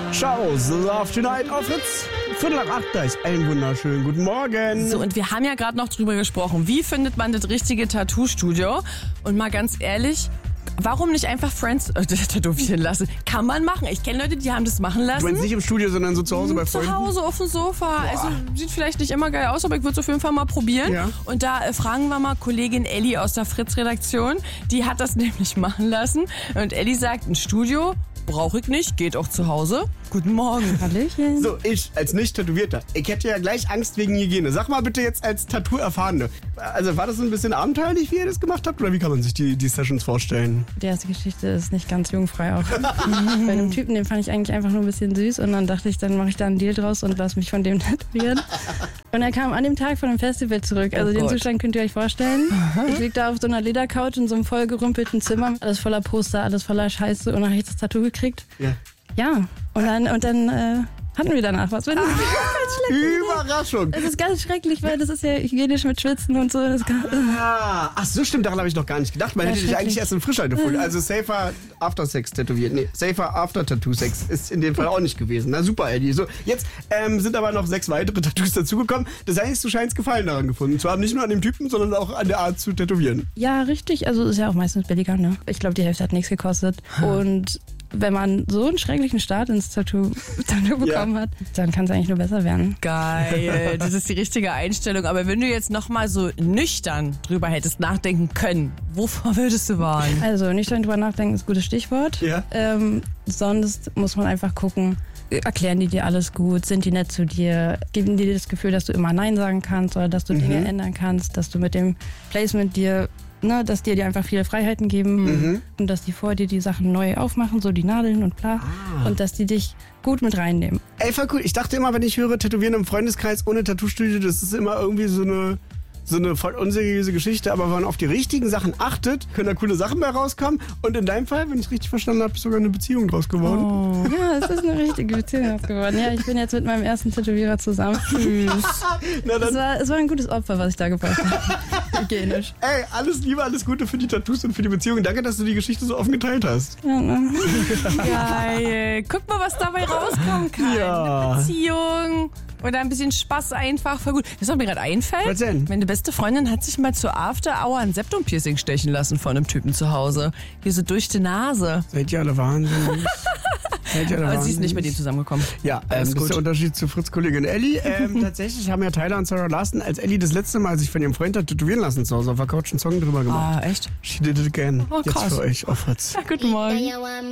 Ciao, Love Tonight auf Fritz. 7:45, da ist ein wunderschönen guten Morgen. So, und wir haben ja gerade noch drüber gesprochen, wie findet man das richtige Tattoo-Studio? Und mal ganz ehrlich, warum nicht einfach Friends tätowieren lassen? Kann man machen. Ich kenne Leute, die haben das machen lassen. Du meinst nicht im Studio, sondern so zu Hause bei Freunden? Zu Hause auf dem Sofa. Also sieht vielleicht nicht immer geil aus, aber ich würde es auf jeden Fall mal probieren. Ja. Und da fragen wir mal Kollegin Elli aus der Fritz-Redaktion. Die hat das nämlich machen lassen. Und Elli sagt, ein Studio brauche ich nicht, geht auch zu Hause. Guten Morgen. Hallöchen. So, ich als Nicht-Tätowierter, ich hätte ja gleich Angst wegen Hygiene. Sag mal bitte jetzt als Tattoo-Erfahrene. Also war das so ein bisschen abenteuerlich, wie ihr das gemacht habt? Oder wie kann man sich die Sessions vorstellen? Die erste Geschichte ist nicht ganz jugendfrei auch. Bei einem Typen, den fand ich eigentlich einfach nur ein bisschen süß. Und dann dachte ich, dann mache ich da einen Deal draus und lass mich von dem tätowieren. Und er kam an dem Tag von dem Festival zurück. Also den Zustand könnt ihr euch vorstellen. Ich lieg da auf so einer Ledercouch in so einem vollgerümpelten Zimmer. Alles voller Poster, alles voller Scheiße. Und dann habe ich das Tattoo gekriegt. Ja. Und dann hatten wir danach was. Ganz schlecht. Überraschung. Es ist ganz schrecklich, weil das ist ja hygienisch mit Schwitzen und so. Ach so, stimmt, daran habe ich noch gar nicht gedacht. Man hätte dich eigentlich erst in Frischhaltefolie. Also safer after Sex tätowiert. Nee, safer after Tattoo Sex ist in dem Fall auch nicht gewesen. Na super, Eddie. So, jetzt sind aber noch 6 weitere Tattoos dazugekommen. Das heißt, du scheinst Gefallen daran gefunden. Und zwar nicht nur an dem Typen, sondern auch an der Art zu tätowieren. Ja, richtig. Also ist ja auch meistens billiger, ne? Ich glaube, die Hälfte hat nichts gekostet. Und wenn man so einen schrecklichen Start ins Tattoo bekommen hat, dann kann es eigentlich nur besser werden. Geil, das ist die richtige Einstellung. Aber wenn du jetzt nochmal so nüchtern drüber hättest nachdenken können, wovor würdest du warnen? Also nüchtern drüber nachdenken ist ein gutes Stichwort. Ja. Sonst muss man einfach gucken, erklären die dir alles gut, sind die nett zu dir, geben die dir das Gefühl, dass du immer Nein sagen kannst oder dass du Dinge ändern kannst, dass du mit dem Placement dass die dir einfach viele Freiheiten geben und dass die vor dir die Sachen neu aufmachen, so die Nadeln und bla. Und dass die dich gut mit reinnehmen. Ey, voll cool. Ich dachte immer, wenn ich höre, Tätowieren im Freundeskreis ohne Tattoo-Studio, das ist immer irgendwie so eine voll unseriöse Geschichte. Aber wenn man auf die richtigen Sachen achtet, können da coole Sachen bei rauskommen. Und in deinem Fall, wenn ich richtig verstanden habe, ist sogar eine Beziehung draus geworden. Oh. Ja, es ist eine richtige Beziehung draus geworden. Ja, ich bin jetzt mit meinem ersten Tätowierer zusammen. Tschüss. Es war ein gutes Opfer, was ich da gebracht habe. Hygienisch. Ey, alles Liebe, alles Gute für die Tattoos und für die Beziehung. Danke, dass du die Geschichte so offen geteilt hast. Ja, ne? Geil. Guck mal, was dabei rauskommen kann. Ja. Eine Beziehung oder ein bisschen Spaß einfach. Voll gut. Das, was mir gerade einfällt, Was denn? meine beste Freundin hat sich mal zur After Hour ein Septum-Piercing stechen lassen von einem Typen zu Hause. Hier so durch die Nase. Seid ihr alle wahnsinnig? Aber sie ist nicht mit ihm zusammengekommen. Ja, das ist der Unterschied zu Fritz-Kollegin Elli. Tatsächlich haben ja Tyler und Sarah Larson, als Elli das letzte Mal sich von ihrem Freund hat tätowieren lassen zu Hause auf der Couch einen Song drüber gemacht. Ah, echt? She did it again. Oh, Jetzt krass. für euch auf Fritz. Ja, guten Morgen.